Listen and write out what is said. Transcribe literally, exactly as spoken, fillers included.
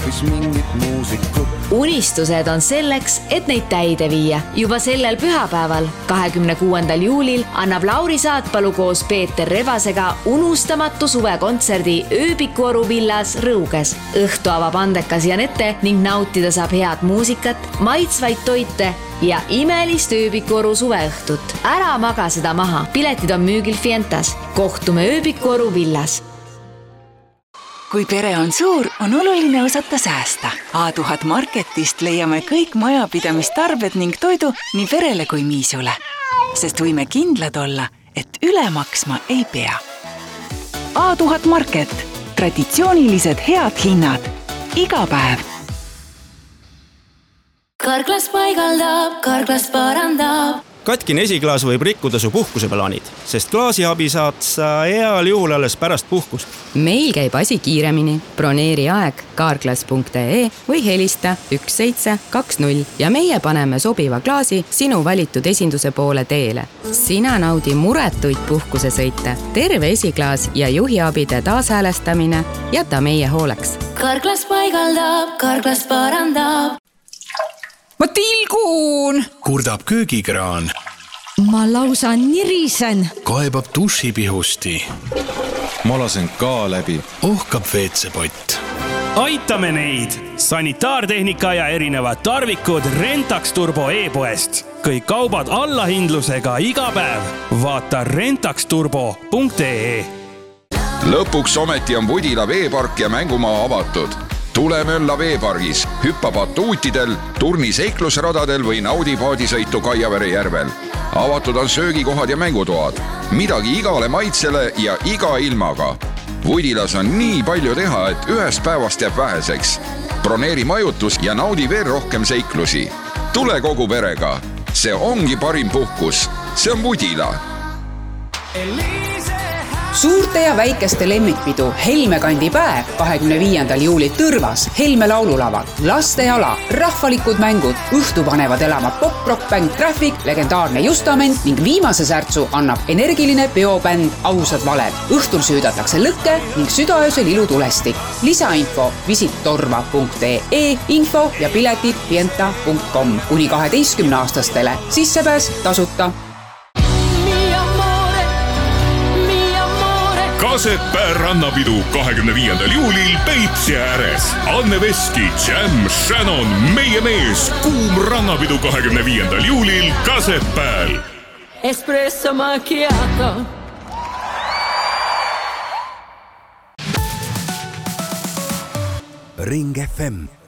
hoopis mingit muusikut. Unistused on selleks, et neid täide viia. Juba sellel pühapäeval, kahekümne kuuendal juulil, annab Lauri Saatpalu koos Peeter Rebasega unustamatu suvekontserdi Ööbikuoru villas Rõuges. Õhtu avab andekas Janette ning nautida saab head muusikat, maitsvaid toite ja imelist Ööbikuoru suveõhtut. Ära maga seda maha. Piletid on müügil Fientas. Kohtume Ööbikuoru villas. Kui pere on suur, on oluline osata säästa. A tuhat Marketist leiame kõik majapidamistarbed ning toidu nii perele kui miisule. Sest võime kindlad olla, et üle maksma ei pea. A tuhat Market. Traditsioonilised head hinnad. Iga päev. Karklas paigaldab, Karklas parandab. Katkine esiklaas võib rikkuda su puhkuseplaanid, sest klaasiabi saad sa heal juhul alles pärast puhkust. Meil käib asi kiiremini. Broneeri aeg karklas punkt ee või helista üks seitse kaks null ja meie paneme sobiva klaasi sinu valitud esinduse poole teele. Sina naudi muretuid puhkusesõite, terve esiklaas ja juhiabide taashäälestamine jäta meie hooleks. Karklas paigaldab, Karklas parandab. Ma tilgun! Kurdab köögikraan. Ma lausa nirisen. Kaebab dušipihusti. Ma lasen ka läbi. Ohkab veetsepott. Aitame neid! Sanitaartehnika ja erinevad tarvikud Rentax Turbo e-poest. Kõik kaubad allahindlusega iga päev. Vaata rentax turbo punkt ee. Lõpuks ometi on Budila veepark ja mängumaa avatud. Tule mölla veepargis, hüppa batuutidel, turni seiklusradadel või naudi paadisõitu Kaiavere järvel. Avatud on söögikohad ja mängutoad. Midagi igale maitsele ja iga ilmaga. Vudilas on nii palju teha, et ühest päevast jääb väheseks. Broneeri majutus ja naudi veel rohkem seiklusi. Tule kogu perega. See ongi parim puhkus. See on Vudila. Suurte ja väikeste lemmikpidu Helme kandi päev kahekümne viiendal juulil Tõrvas Helme laululaval. Lasteala, rahvalikud mängud, õhtu panevad elama pop-rock bänd Traffic, legendaarne Justament ning viimase särtsu annab energiline peobänd Ausad valed. Õhtul süüdatakse lõkke ning südaöösel ilutulestik. Lisainfo visitorva punkt ee, info ja piletid fienta punkt com. Kuni kaheteistkümne aastastele sissepääs tasuta. Kasepää rannapidu kahekümne viiendal juulil Peipsi ääres. Anne Veski, Jam, Shannon, meie mees. Kuum rannapidu kahekümne viiendal juulil Kasepääl. Espresso macchiato. Ring F M